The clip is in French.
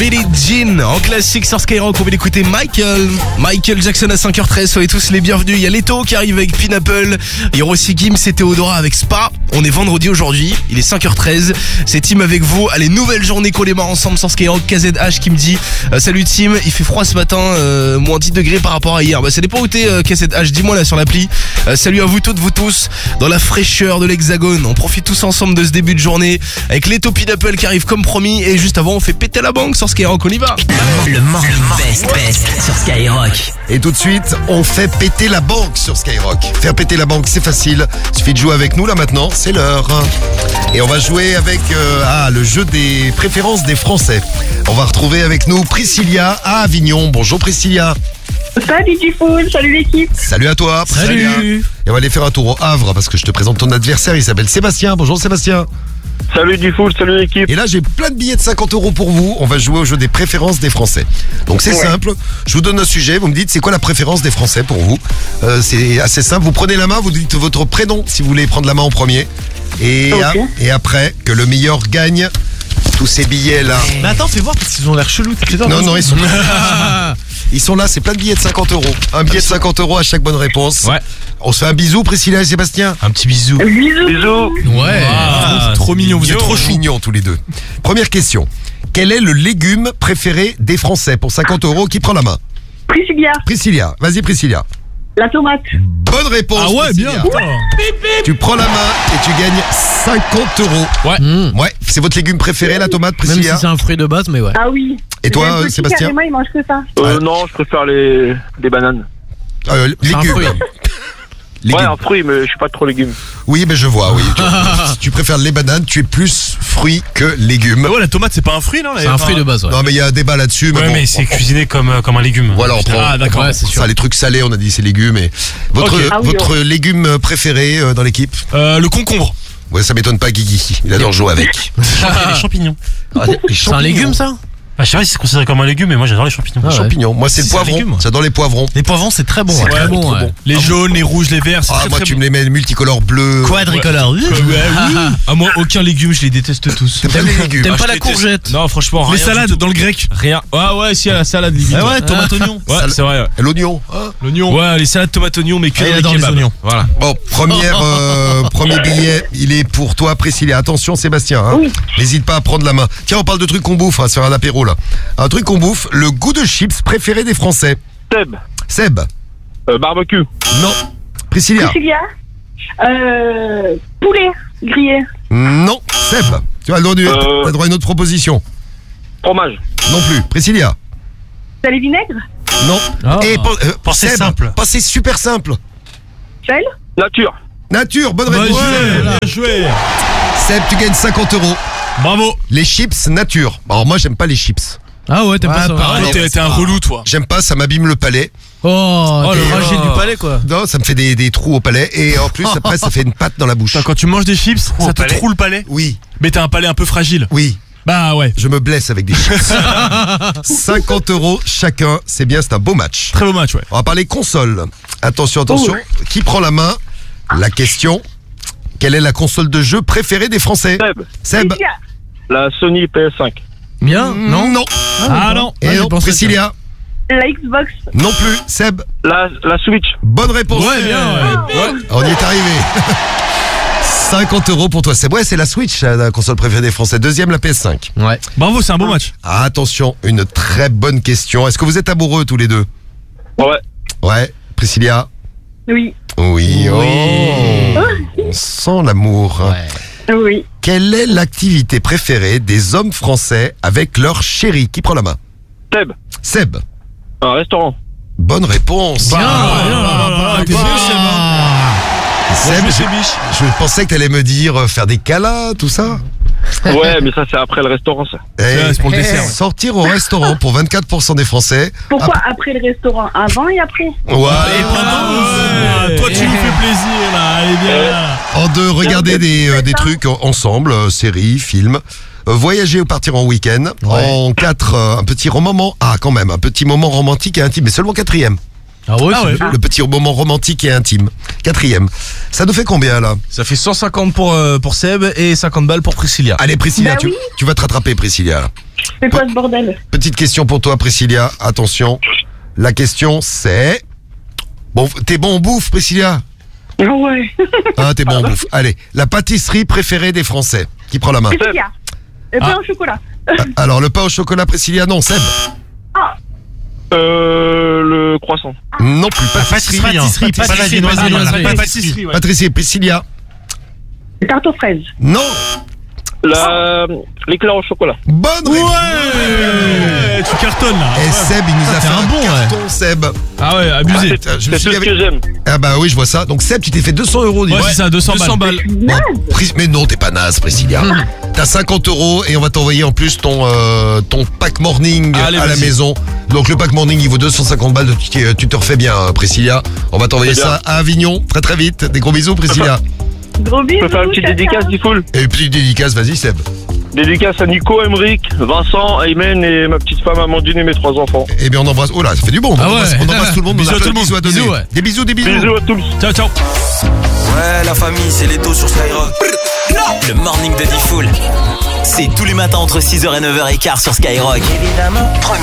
Billie Jean en classique sur Skyrock. On va l'écouter Michael Jackson à 5h13. Soyez tous les bienvenus. Il y a Leto qui arrive avec Pineapple. Il y aura aussi Gims et Théodora avec Spa. On est vendredi aujourd'hui. Il est 5h13. C'est Tim avec vous. Allez, nouvelle journée qu'on démarre ensemble sur Skyrock. KZH qui me dit salut Tim, il fait froid ce matin, moins 10 degrés par rapport à hier. Bah ça dépend où t'es KZH, dis-moi là sur l'appli. Salut à vous toutes, vous tous, dans la fraîcheur de l'Hexagone. On profite tous ensemble de ce début de journée avec Leto, Pineapple qui arrive comme promis. Et juste avant on fait péter la banque sur Skyrock, on y va. Le morning best sur Skyrock. Et tout de suite, on fait péter la banque sur Skyrock. Faire péter la banque, c'est facile. Il suffit de jouer avec nous là maintenant, c'est l'heure. Et on va jouer avec le jeu des préférences des Français. On va retrouver avec nous Priscilla à Avignon. Bonjour Priscilla. Salut Diffoul, salut l'équipe. Salut à toi. Salut. Et on va aller faire un tour au Havre parce que je te présente ton adversaire, il s'appelle Sébastien. Bonjour Sébastien. Salut Diffoul, salut l'équipe. Et là j'ai plein de billets de 50 € pour vous. On va jouer au jeu des préférences des Français. Donc c'est simple, je vous donne un sujet, vous me dites c'est quoi la préférence des Français pour vous. C'est assez simple, vous prenez la main, vous dites votre prénom si vous voulez prendre la main en premier. Et après, que le meilleur gagne tous ces billets là. Mais attends, fais voir parce qu'ils ont l'air chelous. Non, ils sont ils sont là, c'est plein de billets de 50 €. Un billet de 50 € à chaque bonne réponse. Ouais. On se fait un bisou Priscilla et Sébastien. Un petit bisou. Bisous. Ouais. C'est trop mignon, vous êtes trop chou. mignons tous les deux. Première question. Quel est le légume préféré des Français pour 50 €? Qui prend la main? Priscilla. Vas-y Priscilla. La tomate. Bonne réponse. Ah ouais, Priscilla. bien. Tu prends la main et tu gagnes 50 €. Ouais. Ouais, c'est votre légume préféré la tomate Même si Priscilla? c'est un fruit de base, mais ouais. Ah oui. Et toi J'ai un petit Sébastien? carrément, il mange que ça. Non, je préfère les bananes. C'est un Légumes. fruit. Légumes. Ouais, un fruit, mais je suis pas trop légumes. Oui, mais je vois, oui. Si tu préfères les bananes, tu es plus fruit que légumes. Bah ouais, la tomate, c'est pas un fruit, non? C'est un fruit de base, ouais. Non, mais il y a un débat là-dessus. Ouais, bon, mais c'est cuisiné comme un légume. Voilà, on prend. Ah, d'accord. Ouais, c'est sûr. Ça, les trucs salés, on a dit c'est légumes. Et votre, Ok. Ah oui, votre légume préféré dans l'équipe? Le concombre. Ouais, ça m'étonne pas, Guigui. Il adore jouer avec. Les champignons. C'est un légume, ça? Ah, je sais pas si c'est considéré comme un légume, mais moi j'adore les champignons. Ah ouais. Champignons. Moi, c'est le C'est un poivron. légume. J'adore les poivrons. Les poivrons, c'est très bon. C'est Ouais. très bon, trop ouais. bon. Les jaunes, les rouges, les verts, c'est Ah, très moi, très tu bon. me les mets multicolores bleu. Quadricolore. Ah, moi, aucun légume, je les déteste tous. T'aimes les légumes? T'aimes Ah, pas je la déteste. courgette? Non, franchement, Les rien salades du tout. dans le grec. Rien. Ah ouais, si, la salade, limite. Ah ouais, tomate oignon. Ouais, c'est vrai. Ouais. L'oignon. L'oignon. Ouais, les salades tomate oignon, mais que Ah, il dans les adore les kebabs. oignons. Voilà. Bon, premier billet, il est pour toi, Priscilla. Attention, Sébastien. Hein. Oui. N'hésite pas à prendre la main. Tiens, on parle de trucs qu'on bouffe, à se faire un apéro là. Un truc qu'on bouffe, le goût de chips préféré des Français. Seb. Barbecue. Non. Priscilla. Poulet grillé. Non. Seb. Tu as le droit, t'as le droit à une autre proposition. Fromage. Non plus. Priscilla. Salé vinaigre. Non. Ah. Et Pensez Seb, simple. pensez super simple. Sel. Nature. Nature, bonne réponse. Bien joué. Seb, tu gagnes 50 €. Bravo. Les chips nature. Alors moi, j'aime pas les chips. Ah ouais, t'aimes pas ça? pareil. Ah, t'es un relou, toi. J'aime pas, ça m'abîme le palais. Oh, Oh, t'es- le trajet du palais, quoi. Non, ça me fait des trous au palais. Et en plus, après, ça fait une pâte dans la bouche. Putain, quand tu manges des chips, Au ça te palais. troue le palais. Oui, Mais t'as un palais un peu fragile. oui. Bah ouais. Je me blesse avec des chips. 50 € chacun, c'est bien, c'est un beau match. Très beau match, ouais. On va parler console. Attention. Qui prend la main? La question. Quelle est la console de jeu préférée des Français? Seb. Priscilla. La Sony PS5. Bien? Non? Non. Ah non. Et Ouais, non. j'ai pensé Priscilla. La Xbox. Non plus. Seb. La Switch. Bonne réponse. Ouais, bien, ouais. On y est arrivé. 50 € pour toi. Seb. Ouais, c'est la Switch, la console préférée des Français. Deuxième, la PS5. Ouais. Bravo, c'est un beau match. Ah, attention, une très bonne question. Est-ce que vous êtes amoureux tous les deux? Ouais. Ouais. Priscilla. Oui. Oui. Oh. On sent l'amour. Ouais. Oui. Quelle est l'activité préférée des hommes français avec leur chérie? Qui prend la main? Seb. Un restaurant. Bonne réponse. Bien, T'es bien, Seb, je pensais que t'allais me dire faire des câlins, tout ça. Ouais, mais ça, c'est après le restaurant, ça. Eh, c'est pour le dessert. sortir au restaurant pour 24% des Français. Pourquoi après le restaurant? Avant et après. Ouais. Toi, tu nous fais plaisir, là. Allez, bien. En deux, regarder des trucs ensemble, séries, films. Voyager ou partir en week-end. Ouais. En 4, un petit moment. Ah, quand même, un petit moment romantique et intime, mais seulement 4e. Ah ouais, Ah ouais. Le petit moment romantique et intime. 4e. Ça nous fait combien là? Ça fait 150 pour Seb et 50 balles pour Priscilla. Allez Priscilla, Bah oui. tu vas te rattraper Priscilla. C'est quoi ce bordel? Petite question pour toi Priscilla, attention. La question c'est... Bon, t'es bon en bouffe Priscilla? Ah ouais. Hein, t'es bon en bouffe. Allez, la pâtisserie préférée des Français. Qui prend la main? Priscilla. Pain au chocolat. Alors le pain au chocolat Priscilla, non. Seb? Le croissant. Non plus. Pâtisserie. Pas la viennoiserie. Pas pâtisserie, ouais. Pâtisserie Priscilla? Tarte aux fraises. Non. L'éclair au chocolat. Bonne réponse. Ouais, tu cartonnes là. Et Seb, il nous a c'est fait un un bon, carton, Seb. Ah ouais, abusé. Je me C'est suis tout dit ce avec... que j'aime. Ah bah oui, je vois ça. Donc Seb, tu t'es fait 200 euros, dis. Ouais, c'est ça, 200 balles. Bon, mais non, t'es pas naze, Priscilla. T'as 50 euros et on va t'envoyer en plus ton pack morning Allez, à la vas-y. maison. Donc le pack morning, il vaut 250 balles. Tu te refais bien, Priscilla. On va t'envoyer Très bien. ça à Avignon, très très vite. Des gros bisous, Priscilla. Gros Je bisous. peux faire une petite ciao, dédicace, ciao. Diffoul. Et puis dédicace, vas-y, Seb. Dédicace à Nico, Emeric, Vincent, Aymen et ma petite femme Amandine et mes 3 enfants. Eh bien, on embrasse. Oh là, ça fait du bon. On Ah ouais. embrasse tout le monde. Bisous On a à plein tout de le bisous à monde. donner. Bisous, ouais. Des bisous, des bisous. Bisous à tous. Ciao, ciao. Ouais, la famille, c'est Leto sur Skyrock. Le morning de Diffoul. C'est tous les matins entre 6h et 9h15 sur Skyrock. Évidemment.